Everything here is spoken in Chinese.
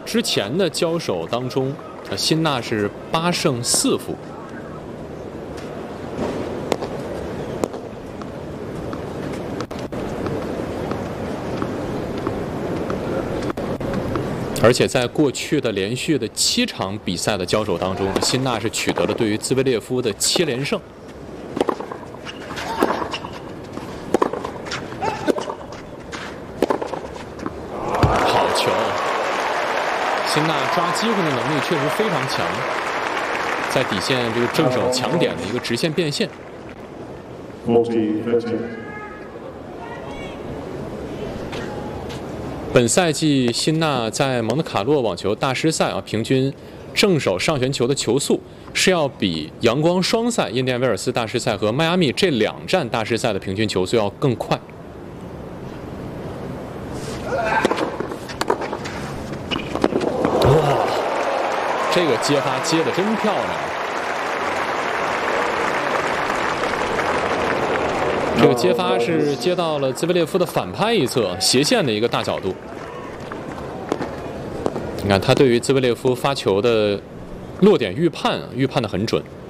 之前的交手当中，辛纳是8胜4负。而且在过去的连续的7场比赛的交手当中，辛纳是取得了对于兹维列夫的7连胜。好球！辛纳抓机会的能力确实非常强，在底线这个正手强点的一个直线变现。本赛季辛纳在蒙特卡洛网球大师赛平均正手上旋球的球速是要比阳光双赛、印第安威尔斯大师赛和迈阿密这2站大师赛的平均球速要更快。哇，这个接发接得真漂亮！这个接发是接到了兹维列夫的反拍一侧斜线的一个大角度。你看他对于兹维列夫发球的落点预判得很准。